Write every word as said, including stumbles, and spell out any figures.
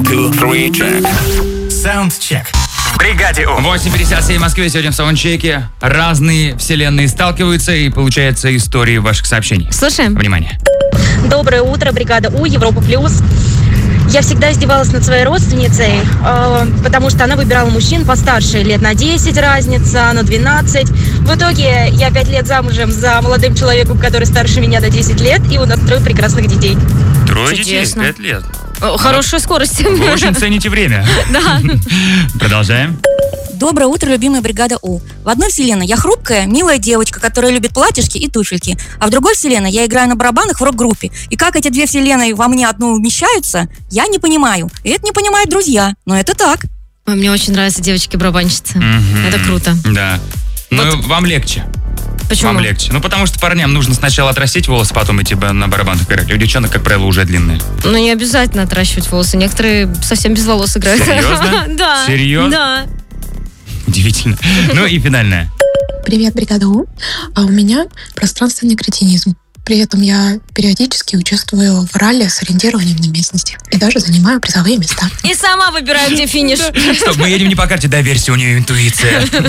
two, three, check. Саундчек. В бригаде У. восемь пятьдесят семь в Москве. Сегодня в саундчеке разные вселенные сталкиваются, и получается истории ваших сообщений. Слушаем. Внимание. Доброе утро, бригада У, Европа Плюс. Я всегда издевалась над своей родственницей, э, потому что она выбирала мужчин постарше, лет на десять разница, на двенадцать. В итоге я пять лет замужем за молодым человеком, который старше меня на десять лет, и у нас трое прекрасных детей. Трое Чудесно. детей, пять лет. О, хорошая скорость. Вы очень цените время. Да. Продолжаем. Доброе утро, любимая бригада У. В одной вселенной я хрупкая, милая девочка, которая любит платьишки и туфельки. А в другой вселенной я играю на барабанах в рок-группе. И как эти две вселенные во мне одну умещаются, я не понимаю. И это не понимают друзья. Но это так. Ой, мне очень нравятся девочки-барабанщицы. Мгм. Это круто. Да. Ну, Вот. вам легче. Почему? Вам легче. Ну, потому что парням нужно сначала отрастить волосы, потом идти на барабанах играть. У девчонок, как правило, уже длинные. Ну, не обязательно отращивать волосы. Некоторые совсем без волос играют. Серьезно? Да. Серьезно? Да. Удивительно. Ну и финальное. Привет, бригада У. А у меня пространственный кретинизм. При этом я периодически участвую в ралли с ориентированием на местности. И даже занимаю призовые места. И сама выбираю, где финиш. Стоп, мы едем не по карте, доверься, у нее интуиция.